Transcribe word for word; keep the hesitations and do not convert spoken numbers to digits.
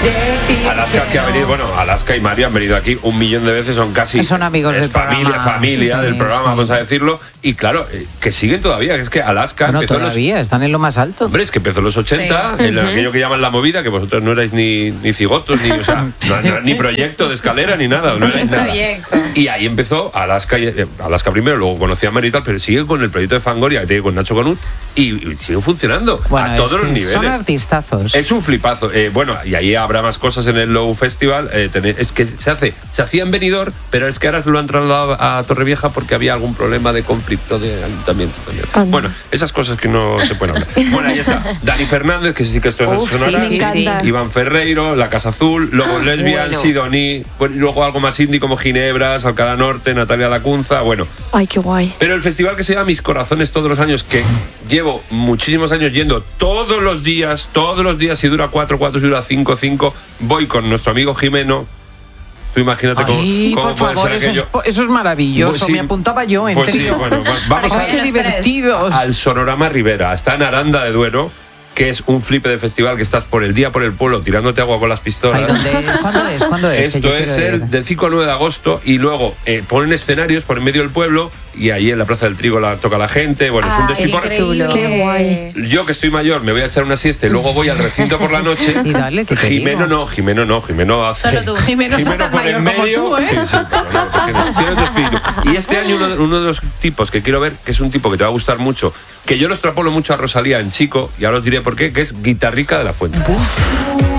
Alaska que ha venido, bueno, Alaska y Mario han venido aquí un millón de veces, son casi son amigos del familia, programa. familia Sí, del programa, sí. vamos a decirlo, y claro, eh, que siguen todavía, que es que Alaska Bueno, empezó en todavía los, están en lo más alto. hombre, es que empezó en los ochenta, Sí. en aquello que llaman la movida, que vosotros no erais ni, ni cigotos, ni, o sea, no, no, ni proyecto de escalaera, ni nada, no erais nada. Proyecto. Y ahí empezó Alaska, y- eh, Alaska primero, luego conocí a Mario y tal, pero sigue con el proyecto de Fangoria que tiene con Nacho Conut, y, y sigue funcionando Bueno, a todos es los que niveles. son artistazos. Es un flipazo. Eh, bueno, y ahí habrá más cosas en el Low Festival. Eh, tenéis- es que se hace, se hacía en Benidorm, pero es que ahora se lo han trasladado a Torrevieja porque había algún problema de conflicto de ayuntamiento también. Anda. Bueno, esas cosas que no se pueden hablar. Bueno, ahí está. Dani Fernández, que sí que esto Uf, es sonora. me encanta. Iván Ferreiro, La Casa Azul, luego Lesbian, Bueno. Sidoní, bueno, y luego algo más indie como Ginebras, Alcalá Norte, Natalia Lacunza, bueno. Ay, qué guay. Pero el festival que se llama Mis Corazones todos los años, que llevo muchísimos años yendo todos los días, todos los días, si dura cuatro, cuatro, si dura cinco, cinco, voy con nuestro amigo Jimeno. Tú imagínate cómo, Ay, cómo por puede favor, ser eso es, aquello. eso es maravilloso. Pues sí. Me apuntaba yo en Pues sí, trío. bueno, va- vamos Ay, a- qué Los tres. divertidos. Al Sonorama Rivera, está en Aranda de Duero, que es un flipe de festival que estás por el día por el pueblo tirándote agua con las pistolas. Ay, ¿dónde es? ¿Cuándo es? ¿Cuándo es? Que Esto yo es quiero el ver. del cinco al nueve de agosto y luego eh, ponen escenarios por en medio del pueblo y ahí en la Plaza del Trigo la toca la gente. Bueno, es un Ay, despiporre. increíble. Qué guay. Yo que estoy mayor me voy a echar una siesta y luego voy al recinto por la noche. Y dale, que te Jimeno digo. no, Jimeno no, Jimeno hace. Solo tú. Jimeno, no tan por mayor en como medio. tú, ¿eh? Sí, sí, pero no, pues tiene, tiene otro espíritu. Y este año uno, de- uno de los tipos que quiero ver, que es un tipo que te va a gustar mucho, que yo lo extrapolo mucho a Rosalía en chico, y ahora os diré por qué, que es Guitarrica de la Fuente.